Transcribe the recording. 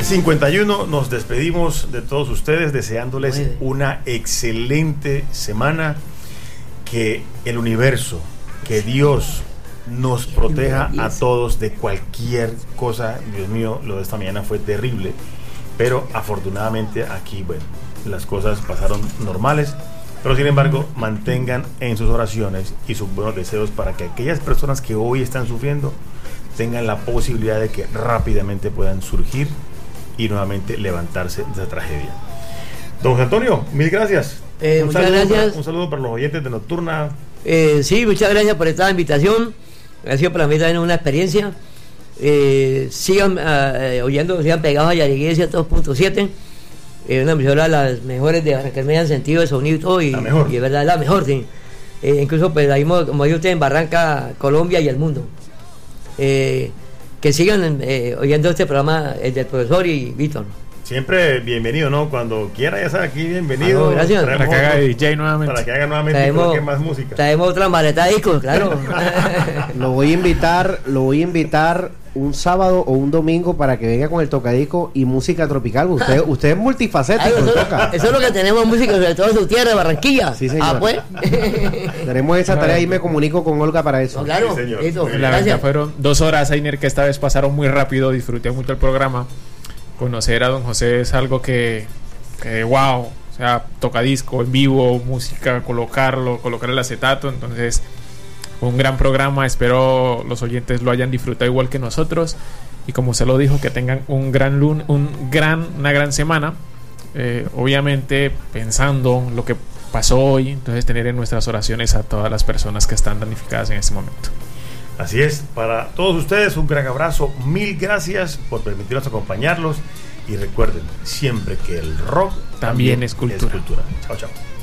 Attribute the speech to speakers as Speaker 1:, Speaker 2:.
Speaker 1: 7:51, nos despedimos de todos ustedes deseándoles una excelente semana, que el universo, que Dios nos proteja a todos de cualquier cosa. Dios mío, lo de esta mañana fue terrible, pero afortunadamente aquí, bueno, las cosas pasaron normales, pero sin embargo mantengan en sus oraciones y sus buenos deseos para que aquellas personas que hoy están sufriendo tengan la posibilidad de que rápidamente puedan surgir y nuevamente levantarse de esa tragedia. Don José Antonio, mil gracias.
Speaker 2: Muchas gracias.
Speaker 1: Un saludo para los oyentes de Nocturna.
Speaker 2: Sí, muchas gracias por esta invitación. Ha sido para mí también una experiencia. Sigan oyendo, sigan pegados a Yariguesia 2.7. Una emisora de las mejores de Barranquilla en sentido de sonido y todo. Y,
Speaker 1: la mejor.
Speaker 2: Y es verdad, la mejor, sí. Incluso, pues, ahí, como dice usted, en Barranca, Colombia y el mundo. Que sigan oyendo este programa, el del profesor y Víctor.
Speaker 1: Siempre bienvenido, ¿no? Cuando quiera, ya sabe, aquí bienvenido.
Speaker 2: Gracias.
Speaker 3: Para que haga DJ nuevamente.
Speaker 1: Para que haga nuevamente y más música.
Speaker 2: Traemos otra maleta de discos, claro.
Speaker 4: Lo voy a invitar un sábado o un domingo para que venga con el tocadisco y música tropical. Usted es multifacético.
Speaker 2: Eso es lo que tenemos, música, sobre todo en su tierra, de Barranquilla.
Speaker 4: Sí, señor.
Speaker 2: Pues.
Speaker 4: Tenemos esa tarea y me comunico con Olga para eso.
Speaker 2: No, claro,
Speaker 1: sí, señor.
Speaker 2: Eso,
Speaker 3: la verdad fueron 2 horas, Einer, que esta vez pasaron muy rápido. Disfruté mucho el programa. Conocer a don José es algo que wow, o sea, tocadisco en vivo, música, colocar el acetato. Entonces, un gran programa. Espero los oyentes lo hayan disfrutado igual que nosotros, y como se lo dijo, que tengan una gran semana. Obviamente pensando en lo que pasó hoy, entonces tener en nuestras oraciones a todas las personas que están damnificadas en este momento.
Speaker 1: Así es, para todos ustedes un gran abrazo, mil gracias por permitirnos acompañarlos, y recuerden siempre que el rock
Speaker 3: también es cultura.
Speaker 1: Chao, chao.